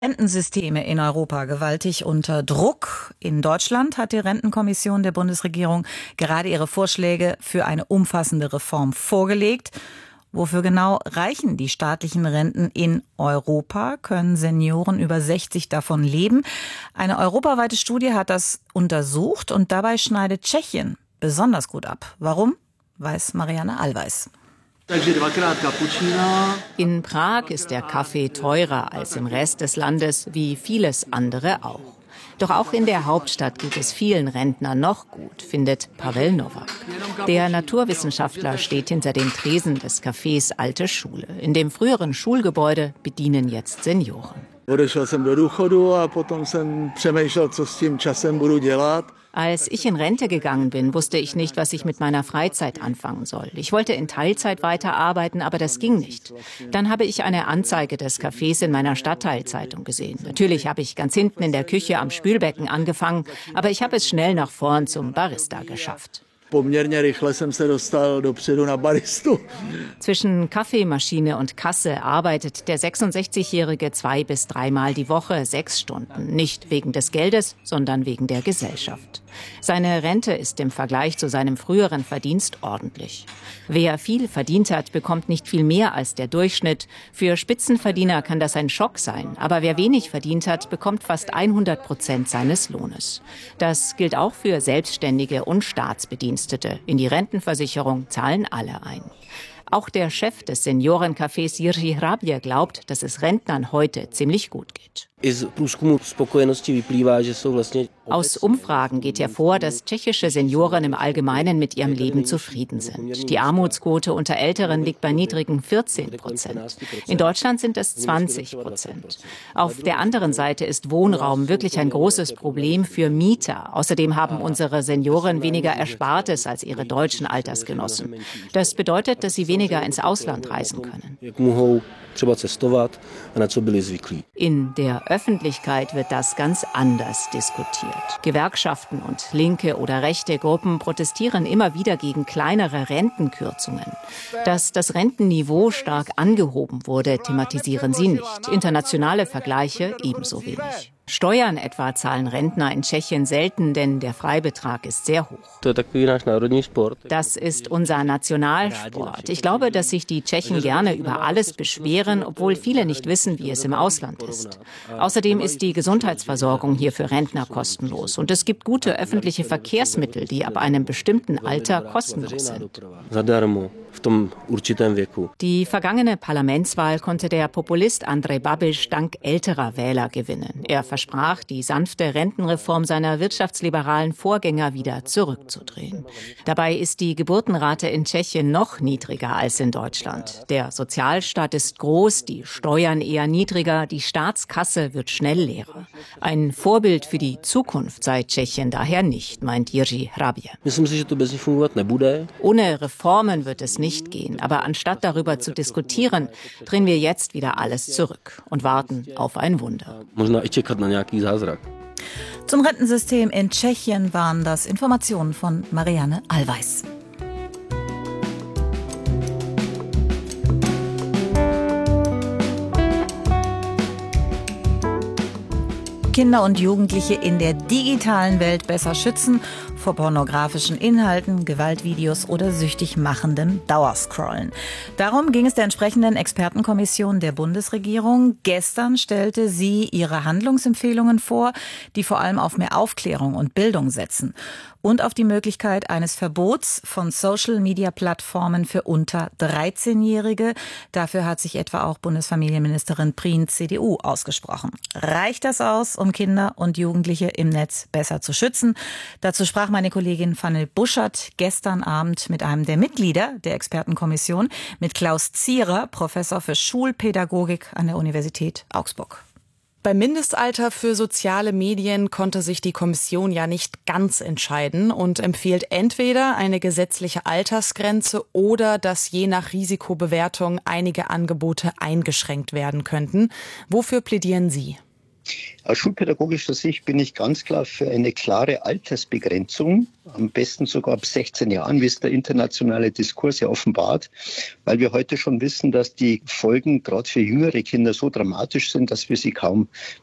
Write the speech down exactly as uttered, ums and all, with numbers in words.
Rentensysteme in Europa gewaltig unter Druck. In Deutschland hat die Rentenkommission der Bundesregierung gerade ihre Vorschläge für eine umfassende Reform vorgelegt. Wofür genau reichen die staatlichen Renten in Europa? Können Senioren über sechzig davon leben? Eine europaweite Studie hat das untersucht und dabei schneidet Tschechien besonders gut ab. Warum? Weiß Marianne Allweis. In Prag ist der Kaffee teurer als im Rest des Landes, wie vieles andere auch. Doch auch in der Hauptstadt geht es vielen Rentnern noch gut, findet Pavel Nowak. Der Naturwissenschaftler steht hinter den Tresen des Cafés Alte Schule. In dem früheren Schulgebäude bedienen jetzt Senioren. Als ich in Rente gegangen bin, wusste ich nicht, was ich mit meiner Freizeit anfangen soll. Ich wollte in Teilzeit weiterarbeiten, aber das ging nicht. Dann habe ich eine Anzeige des Cafés in meiner Stadtteilzeitung gesehen. Natürlich habe ich ganz hinten in der Küche am Spülbecken angefangen, aber ich habe es schnell nach vorn zum Barista geschafft. Zwischen Kaffeemaschine und Kasse arbeitet der sechsundsechzigjährige zwei bis dreimal die Woche sechs Stunden. Nicht wegen des Geldes, sondern wegen der Gesellschaft. Seine Rente ist im Vergleich zu seinem früheren Verdienst ordentlich. Wer viel verdient hat, bekommt nicht viel mehr als der Durchschnitt. Für Spitzenverdiener kann das ein Schock sein. Aber wer wenig verdient hat, bekommt fast hundert Prozent seines Lohnes. Das gilt auch für Selbstständige und Staatsbedienstete. In die Rentenversicherung zahlen alle ein. Auch der Chef des Seniorencafés Jiří Hrabě glaubt, dass es Rentnern heute ziemlich gut geht. Aus Umfragen geht hervor, dass tschechische Senioren im Allgemeinen mit ihrem Leben zufrieden sind. Die Armutsquote unter Älteren liegt bei niedrigen vierzehn Prozent. In Deutschland sind es zwanzig Prozent. Auf der anderen Seite ist Wohnraum wirklich ein großes Problem für Mieter. Außerdem haben unsere Senioren weniger Erspartes als ihre deutschen Altersgenossen. Das bedeutet, dass sie weniger ins Ausland reisen können. In der Öffentlichkeit wird das ganz anders diskutiert. Gewerkschaften und linke oder rechte Gruppen protestieren immer wieder gegen kleinere Rentenkürzungen. Dass das Rentenniveau stark angehoben wurde, thematisieren sie nicht. Internationale Vergleiche ebenso wenig. Steuern etwa zahlen Rentner in Tschechien selten, denn der Freibetrag ist sehr hoch. Das ist unser Nationalsport. Ich glaube, dass sich die Tschechen gerne über alles beschweren, obwohl viele nicht wissen, wie es im Ausland ist. Außerdem ist die Gesundheitsversorgung hier für Rentner kostenlos. Und es gibt gute öffentliche Verkehrsmittel, die ab einem bestimmten Alter kostenlos sind. Die vergangene Parlamentswahl konnte der Populist Andrej Babiš dank älterer Wähler gewinnen. Er versprach, die sanfte Rentenreform seiner wirtschaftsliberalen Vorgänger wieder zurückzudrehen. Dabei ist die Geburtenrate in Tschechien noch niedriger als in Deutschland. Der Sozialstaat ist groß, die Steuern eher niedriger, die Staatskasse wird schnell leerer. Ein Vorbild für die Zukunft sei Tschechien daher nicht, meint Jiří Hrabě. Ohne Reformen wird es nicht gehen, aber anstatt darüber zu diskutieren, drehen wir jetzt wieder alles zurück und warten auf ein Wunder. Zum Rentensystem in Tschechien waren das Informationen von Marianne Allweis. Kinder und Jugendliche in der digitalen Welt besser schützen vor pornografischen Inhalten, Gewaltvideos oder süchtig machendem Dauerscrollen. Darum ging es der entsprechenden Expertenkommission der Bundesregierung. Gestern stellte sie ihre Handlungsempfehlungen vor, die vor allem auf mehr Aufklärung und Bildung setzen und auf die Möglichkeit eines Verbots von Social-Media-Plattformen für unter dreizehnjährige. Dafür hat sich etwa auch Bundesfamilienministerin Prien, C D U, ausgesprochen. Reicht das aus, um Kinder und Jugendliche im Netz besser zu schützen? Dazu sprach meine Kollegin Fanny Buschert gestern Abend mit einem der Mitglieder der Expertenkommission, mit Klaus Zierer, Professor für Schulpädagogik an der Universität Augsburg. Beim Mindestalter für soziale Medien konnte sich die Kommission ja nicht ganz entscheiden und empfiehlt entweder eine gesetzliche Altersgrenze oder dass je nach Risikobewertung einige Angebote eingeschränkt werden könnten. Wofür plädieren Sie? Aus schulpädagogischer Sicht bin ich ganz klar für eine klare Altersbegrenzung, am besten sogar ab sechzehn Jahren, wie es der internationale Diskurs ja offenbart, weil wir heute schon wissen, dass die Folgen gerade für jüngere Kinder so dramatisch sind, dass wir sie kaum